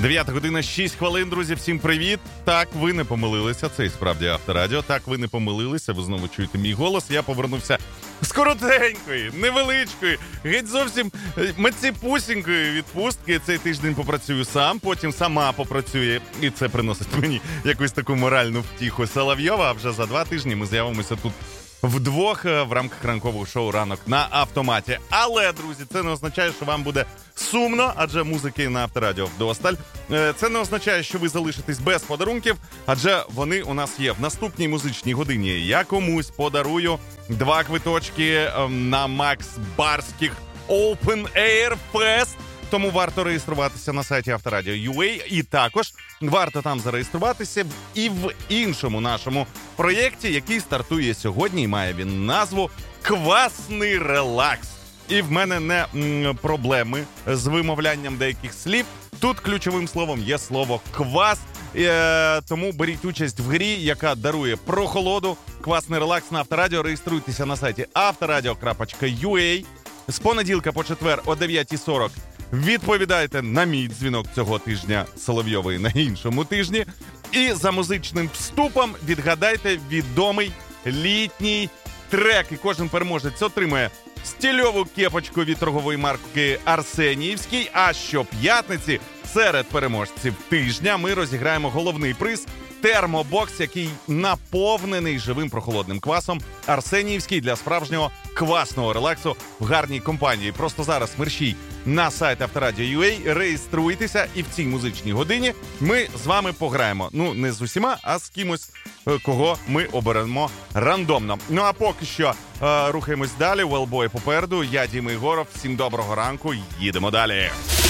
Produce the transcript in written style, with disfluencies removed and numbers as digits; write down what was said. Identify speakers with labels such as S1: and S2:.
S1: 9 година, 6 хвилин, друзі, всім привіт. Так, ви не помилилися, це і справді Авторадіо. Так, ви не помилилися, ви знову чуєте мій голос. Я повернувся з коротенької, невеличкої, геть зовсім маціпусінької відпустки. Цей тиждень попрацюю сам, потім сама попрацює, і це приносить мені якусь таку моральну втіху Соловйова. А вже за 2 тижні ми з'явимося тут вдвох в рамках ранкового шоу «Ранок на автоматі». Але, друзі, це не означає, що вам буде сумно, адже музики на Авторадіо вдосталь. Це не означає, що ви залишитесь без подарунків, адже вони у нас є. В наступній музичній годині я комусь подарую 2 квиточки на Макс Барських Open Air Fest. Тому варто реєструватися на сайті Авторадіо.ua, і також варто там зареєструватися і в іншому нашому проєкті, який стартує сьогодні, і має він назву «Квасний релакс». І в мене не проблеми з вимовлянням деяких слів. Тут ключовим словом є слово «квас», тому беріть участь в грі, яка дарує прохолоду. «Квасний релакс» на Авторадіо. Реєструйтеся на сайті авторадіо.ua. З понеділка по четвер о 9:40 відповідайте на мій дзвінок цього тижня Соловйової на іншому тижні. І за музичним вступом відгадайте відомий літній трек. І кожен переможець отримує стильову кепочку від торгової марки Арсеніївський. А щоп'ятниці серед переможців тижня ми розіграємо головний приз – термобокс, який наповнений живим прохолодним квасом. Арсеніївський для справжнього квасного релаксу в гарній компанії. Просто зараз мерщій на сайт Авторадіо.ua, реєструйтеся, і в цій музичній годині ми з вами пограємо. Ну, не з усіма, а з кимось, кого ми оберемо рандомно. Ну, а поки що рухаємось далі. Велбой попереду. Я Діма Ігоров. Всім доброго ранку. Їдемо далі.